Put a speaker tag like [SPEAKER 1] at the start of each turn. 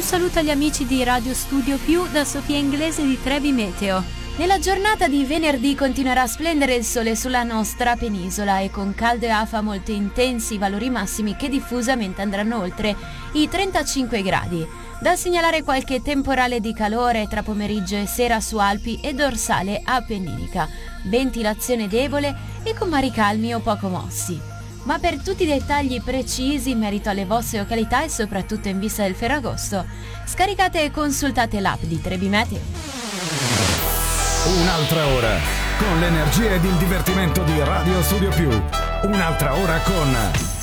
[SPEAKER 1] saluto agli amici di Radio Studio Più da Sofia Inglese di Trebi Meteo. Nella giornata di venerdì continuerà a splendere il sole sulla nostra penisola e con caldo e afa molto intensi, valori massimi che diffusamente andranno oltre i 35 gradi. Da segnalare qualche temporale di calore tra pomeriggio e sera su Alpi e dorsale appenninica, ventilazione debole e con mari calmi o poco mossi. Ma per tutti i dettagli precisi in merito alle vostre località e soprattutto in vista del Ferragosto, scaricate e consultate l'app di Trebi Meteo.
[SPEAKER 2] Un'altra ora con l'energia ed il divertimento di Radio Studio Più. Un'altra ora con